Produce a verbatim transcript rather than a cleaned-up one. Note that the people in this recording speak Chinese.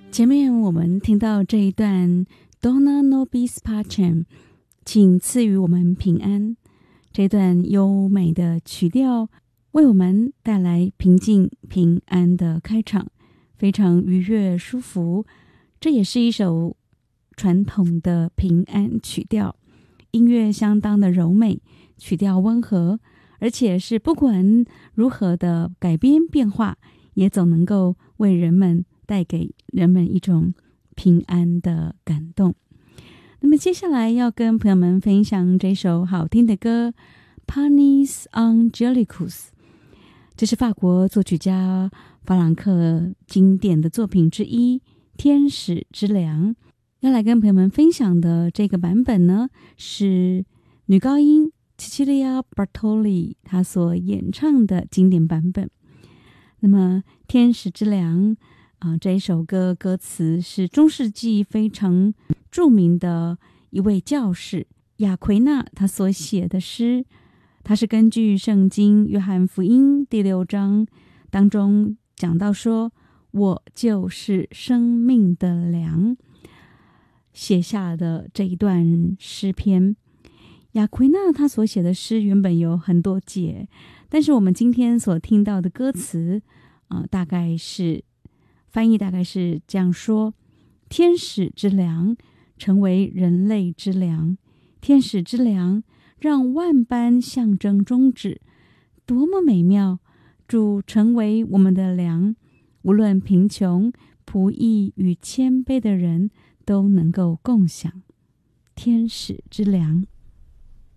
前面我们听到这一段 Dona nobis pacem， 请赐予我们平安，这段优美的曲调为我们带来平静平安的开场，非常愉悦舒服。这也是一首传统的平安曲调，音乐相当的柔美，曲调温和，而且是不管如何的改编变化，也总能够为人们带给人们一种平安的感动。那么接下来要跟朋友们分享这首好听的歌 Panis Angelicus， 这是法国作曲家法朗克经典的作品之一，天使之粮。要来跟朋友们分享的这个版本呢，是女高音 Cecilia Bartoli 她所演唱的经典版本。那么天使之粮啊、呃，这一首歌歌词是中世纪非常著名的一位教士雅奎纳他所写的诗，他是根据圣经约翰福音第六章当中讲到说，我就是生命的粮，写下的这一段诗篇。雅奎纳他所写的诗原本有很多节，但是我们今天所听到的歌词呃，大概是翻译大概是这样说：天使之粮成为人类之粮，天使之粮让万般象征终止，多么美妙！主成为我们的粮，无论贫穷、仆役与谦卑的人都能够共享天使之粮。